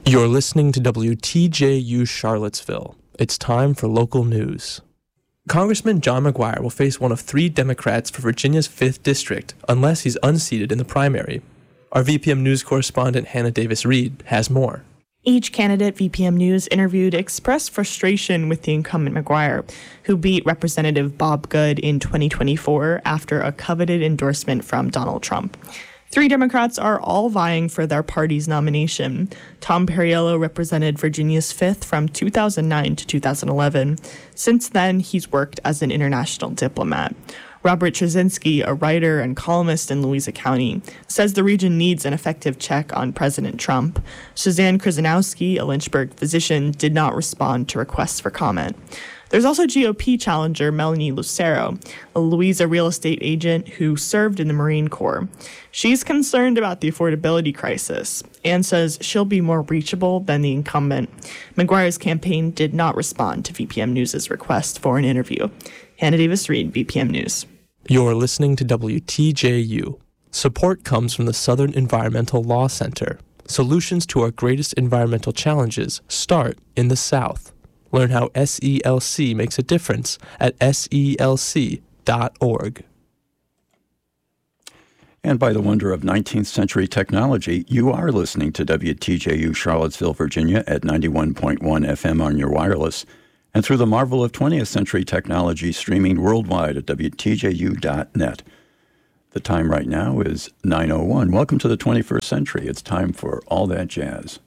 You're listening to WTJU Charlottesville. It's time for local news. Congressman John McGuire will face one of 3 Democrats for Virginia's 5th District unless he's unseated in the primary. Our VPM News correspondent Hannah Davis-Reed has more. Each candidate VPM News interviewed expressed frustration with the incumbent McGuire, who beat Representative Bob Good in 2024 after a coveted endorsement from Donald Trump. 3 Democrats are all vying for their party's nomination. Tom Perriello represented Virginia's 5th from 2009 to 2011. Since then, he's worked as an international diplomat. Robert Trzynski, a writer and columnist in Louisa County, says the region needs an effective check on President Trump. Suzanne Krzyzanowski, a Lynchburg physician, did not respond to requests for comment. There's also GOP challenger Melanie Lucero, a Louisa real estate agent who served in the Marine Corps. She's concerned about the affordability crisis and says she'll be more reachable than the incumbent. McGuire's campaign did not respond to VPM News' request for an interview. Hannah Davis-Reed, VPM News. You're listening to WTJU. Support comes from the Southern Environmental Law Center. Solutions to our greatest environmental challenges start in the South. Learn how SELC makes a difference at selc.org. And by the wonder of 19th century technology, you are listening to WTJU Charlottesville, Virginia at 91.1 FM on your wireless, and through the marvel of 20th century technology streaming worldwide at WTJU.net. The time right now is 9:01. Welcome to the 21st century. It's time for All That Jazz.